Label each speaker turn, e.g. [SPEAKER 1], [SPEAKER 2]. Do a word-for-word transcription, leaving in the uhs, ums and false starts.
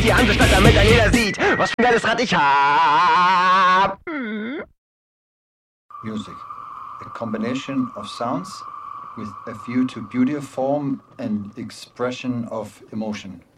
[SPEAKER 1] die Hansestadt, damit ein jeder sieht, was für ein geiles Rad ich hab.
[SPEAKER 2] Music, a combination of sounds with a view to beauty of form and expression of emotion.